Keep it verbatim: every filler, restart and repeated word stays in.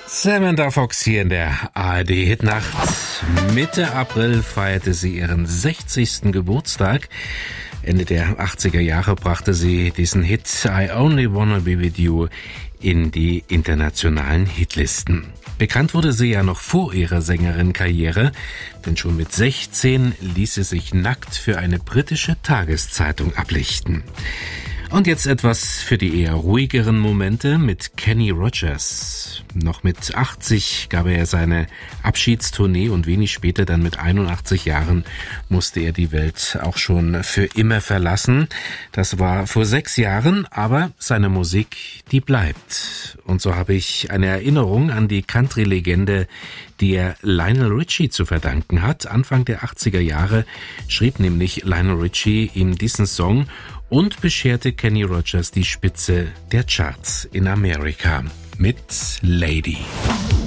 Samantha Fox hier in der A R D-Hitnacht. Mitte April feierte sie ihren sechzigsten Geburtstag. Ende der achtziger Jahre brachte sie diesen Hit I Only Wanna Be With You in die internationalen Hitlisten. Bekannt wurde sie ja noch vor ihrer Sängerin-Karriere, denn schon mit sechzehn ließ sie sich nackt für eine britische Tageszeitung ablichten. Und jetzt etwas für die eher ruhigeren Momente mit Kenny Rogers. Noch mit achtzig gab er seine Abschiedstournee und wenig später, dann mit einundachtzig Jahren, musste er die Welt auch schon für immer verlassen. Das war vor sechs Jahren, aber seine Musik, die bleibt. Und so habe ich eine Erinnerung an die Country-Legende, die er Lionel Richie zu verdanken hat. Anfang der achtziger Jahre schrieb nämlich Lionel Richie ihm diesen Song und bescherte Kenny Rogers die Spitze der Charts in Amerika mit Lady.